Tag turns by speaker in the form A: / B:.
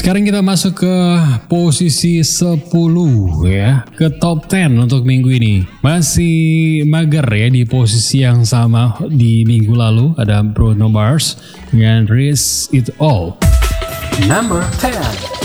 A: Sekarang kita masuk ke posisi 10 ya, ke top 10 untuk minggu ini. Masih mager ya di posisi yang sama di minggu lalu, ada Bruno Mars dengan Risk It All.
B: Number 10.